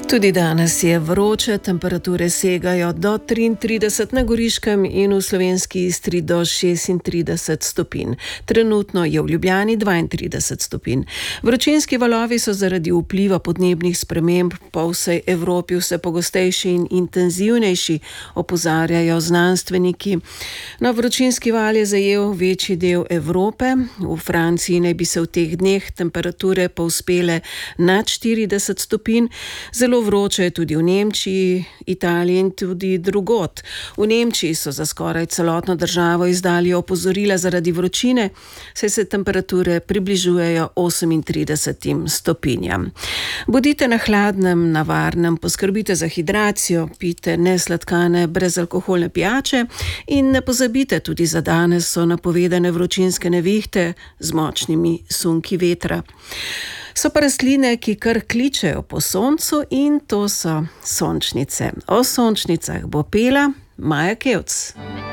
Tudi danes je vroče, temperature segajo do 33 na Goriškem in v slovenski Istri do 36 stopinj. Trenutno je v Ljubljani 32 stopinj. Vročinski valovi so zaradi vpliva podnebnih sprememb po vsej Evropi vse pogostejši in intenzivnejši, opozarjajo znanstveniki. No, vročinski val je zajel večji del Evrope. V Franciji naj bi se v teh dneh temperature povzpele nad 40 stopinj. Zelo vroče je tudi v Nemčiji, Italiji in tudi drugod. V Nemčiji so za skoraj celotno državo izdali opozorila zaradi vročine, saj se temperature približujejo 38 stopinjam. Bodite na hladnem, na varnem, poskrbite za hidracijo, pijte nesladkane brezalkoholne pijače in ne pozabite, tudi za danes so napovedane vročinske nevihte z močnimi sunki vetra. So pa rastline, ki kar kličejo po soncu, in to so sončnice. O sončnicah bo pela Maja Kevc.